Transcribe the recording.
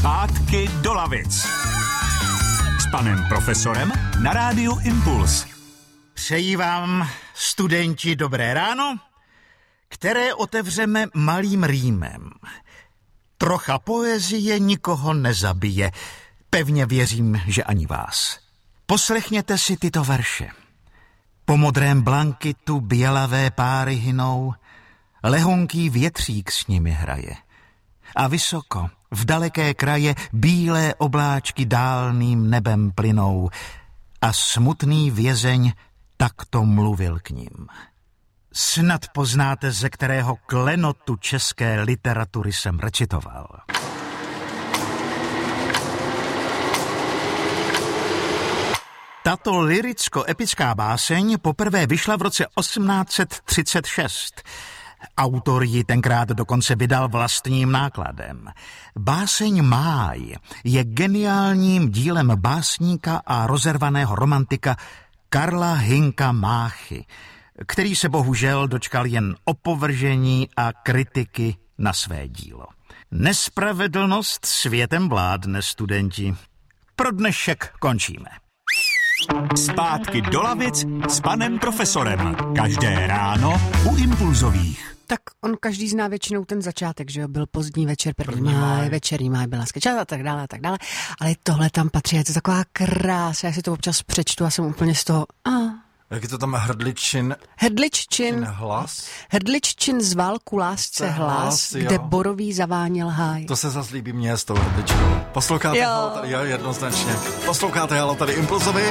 Zpátky do lavic. S panem profesorem na rádiu Impuls. Přeji vám, studenti, dobré ráno, které otevřeme malým rýmem. Trocha poezie nikoho nezabije. Pevně věřím, že ani vás. Poslechněte si tyto verše. Po modrém blankitu bělavé páry hynou, lehonký větřík s nimi hraje. A vysoko, v daleké kraje, bílé obláčky dálným nebem plynou a smutný vězeň takto mluvil k nim. Snad poznáte, ze kterého klenotu české literatury jsem recitoval. Tato lyricko-epická báseň poprvé vyšla v roce 1836. Autor ji tenkrát dokonce vydal vlastním nákladem. Báseň Máj je geniálním dílem básníka a rozervaného romantika Karla Hynka Máchy, který se bohužel dočkal jen opovržení a kritiky na své dílo. Nespravedlnost světem vládne, studenti. Pro dnešek končíme. Zpátky do lavic s panem profesorem. Každé ráno u Impulzových. Tak on každý zná většinou ten začátek, že jo, byl pozdní večer, první máj, večerní máj, byla skečata a tak dále, ale tohle tam patří, je to taková krása, já si to občas přečtu a jsem úplně z toho, Jak je to tam Hrdliččin hlas? Hrdliččin zval ku lásce hlas, jo. kde borový zaváněl háj. To se zas líbí mně s tou hrdličkou. Posloucháte, jo. Tady, jo, jednoznačně. Posloucháte, ale tady Impulzovi.